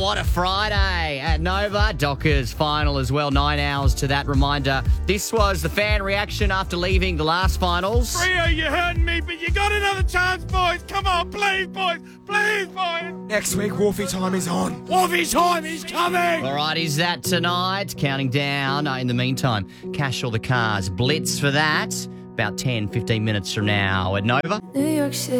What a Friday at Nova. Dockers final as well, 9 hours to that. Reminder, this was the fan reaction after leaving the last finals. Freo, you're hurting me, but you got another chance, boys. Come on, please, boys. Please, boys. Next week, Wolfie time is on. Wolfie time is coming. All right, is that tonight? Counting down. In the meantime, Cash or the Cars. Blitz for that. About 10, 15 minutes from now at Nova. New York City.